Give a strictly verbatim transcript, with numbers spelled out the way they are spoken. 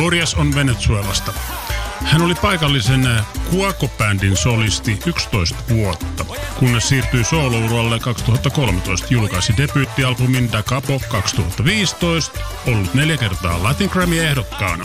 Borjas on Venezuelasta. Hän oli paikallisen Cuoco-bändin solisti yksitoista vuotta, kunnes siirtyi soolouralle kaksituhattakolmetoista. Julkaisi debyyttialbumin Da Capo kaksituhattaviisitoista, ollut neljä kertaa Latin Grammy-ehdokkaana.